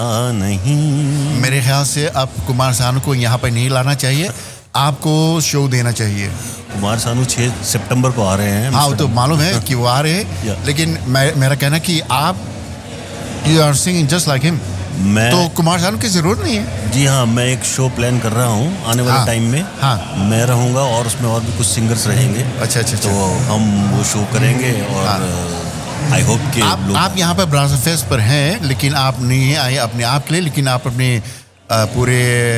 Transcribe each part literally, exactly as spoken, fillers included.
नहीं। मेरे ख्याल से अब कुमार सानू को यहाँ पर नहीं लाना चाहिए, आपको शो देना चाहिए। कुमार सानू छह सितंबर को आ रहे हैं। हाँ, वो तो मालूम है कि वो आ रहे हैं, लेकिन मैं मेरा कहना कि आप you are singing just like him, तो कुमार सानू की जरूरत नहीं है। जी हाँ, मैं एक शो प्लान कर रहा हूँ आने वाले हाँ, टाइम में। हाँ, मैं रहूँगा और उसमें और भी कुछ सिंगर्स रहेंगे। अच्छा अच्छा, तो हम वो शो करेंगे और आई होप कि आप, आप यहाँ पर ब्राज़ फेस्ट पर हैं, लेकिन आप नहीं आए अपने आप के लिए, लेकिन आप अपने पूरे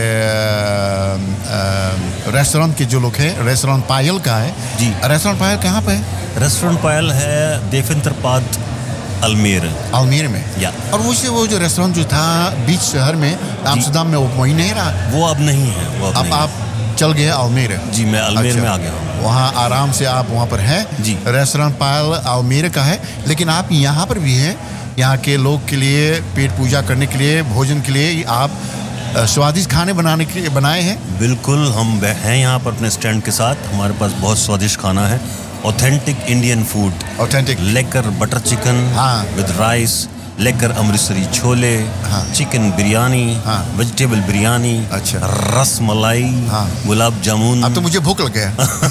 रेस्टोरेंट के जो लोग हैं, रेस्टोरेंट पायल का है जी। रेस्टोरेंट पायल कहाँ पे है? रेस्टोरेंट पायल है देवेंद्रपाद अल्मेर अल्मेर में। या और वो से वो जो रेस्टोरेंट जो था बीच शहर में आम्स्टरडम में, वो वही नहीं रहा, वो अब नहीं है। वो अब, अब नहीं आप है। चल गए अल्मेर? जी, मैं अल्मेर अच्छा, में आ गया हूँ। वहाँ आराम से आप वहाँ पर हैं जी। रेस्टोरेंट पायल अल्मेर का है, लेकिन आप यहाँ पर भी हैं, यहाँ के लोग के लिए पेट पूजा करने के लिए, भोजन के लिए आप स्वादिष्ट खाने बनाने के लिए बनाए हैं। बिल्कुल, हम हैं यहाँ पर अपने स्टैंड के साथ। हमारे पास बहुत स्वादिष्ट खाना है, ऑथेंटिक इंडियन फूड, ऑथेंटिक लेकर बटर चिकन हाँ। विद राइस, लेकर अमृतसरी छोले, हाँ। चिकन बिरयानी, हाँ। वेजिटेबल बिरयानी, अच्छा। रस मलाई, हाँ। गुलाब जामुन। अब तो मुझे भूख लग गया।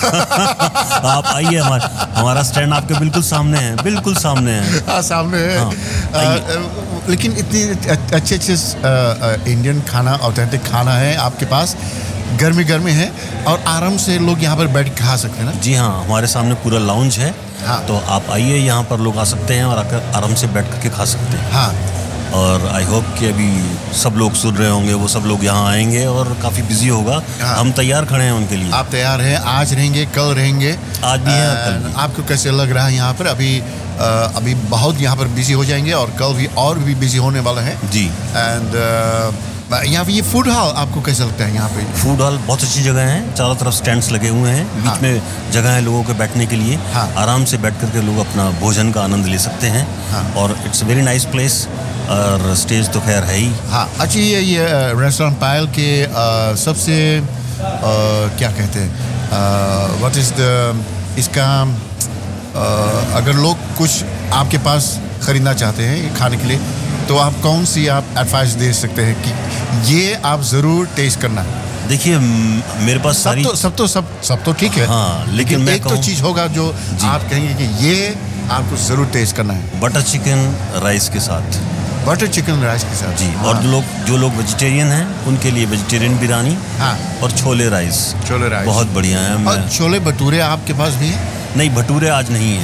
आप आइए, हमारा हमारा स्टैंड आपके बिल्कुल सामने है, बिल्कुल सामने है। हाँ, सामने है। हाँ, आ, लेकिन इतनी अच्छे अच्छे इंडियन खाना, ऑथेंटिक खाना है आपके पास, गर्मी गर्मी है और आराम से लोग यहाँ पर बैठ के खा सकते हैं ना? जी हाँ, हमारे सामने पूरा लाउंज है। हाँ। तो आप आइए, यहाँ पर लोग आ सकते हैं और आकर आराम से बैठ करके खा सकते हैं। हाँ। और आई होप कि अभी सब लोग सुन रहे होंगे, वो सब लोग यहाँ आएंगे और काफ़ी बिजी होगा। हाँ। हम तैयार खड़े हैं उनके लिए। आप तैयार हैं? आज रहेंगे, कल रहेंगे? आज भी है, कल भी। आपको कैसे लग रहा है यहाँ पर? अभी आ, अभी बहुत यहाँ पर बिजी हो जाएंगे और कल भी और भी बिजी होने वाला है जी। एंड यहाँ पे ये फूड हॉल आपको कैसा लगता है? यहाँ पे फूड हॉल बहुत अच्छी जगह है, चारों तरफ स्टैंड्स लगे हुए हैं, बीच हाँ। में जगह है लोगों के बैठने के लिए। हाँ। आराम से बैठ करके लोग अपना भोजन का आनंद ले सकते हैं। हाँ। और इट्स वेरी नाइस प्लेस, और स्टेज तो खैर है ही। हाँ, अच्छा, ये ये रेस्टोरेंट पायल के आ, सबसे आ, क्या कहते हैं, व्हाट इज द इसका आ, अगर लोग कुछ आपके पास खरीदना चाहते हैं खाने के लिए, तो आप कौन सी आप एडवाइस दे सकते हैं कि ये आप ज़रूर टेस्ट करना? देखिए, मेरे पास सब सारी तो सब तो सब सब तो ठीक है। हाँ, लेकिन, लेकिन मैं एक तो चीज़ होगा जो आप कहेंगे कि ये आपको ज़रूर टेस्ट करना है। बटर चिकन राइस के साथ। बटर चिकन राइस के साथ, जी। हाँ। और जो लोग जो लोग वेजिटेरियन हैं, उनके लिए वेजिटेरियन बिरयानी। हाँ। और छोले राइस। छोले राइस बहुत बढ़िया है। और छोले भटूरे आपके पास भी है? नहीं, भटूरे आज नहीं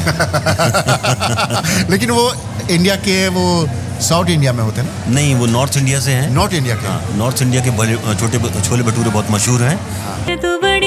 है। लेकिन वो इंडिया के, वो साउथ इंडिया में होते हैं ना? नहीं, वो नॉर्थ इंडिया से हैं। नॉर्थ इंडिया के? हाँ, नॉर्थ इंडिया के छोटे छोले भटूरे बहुत मशहूर हैं। हाँ।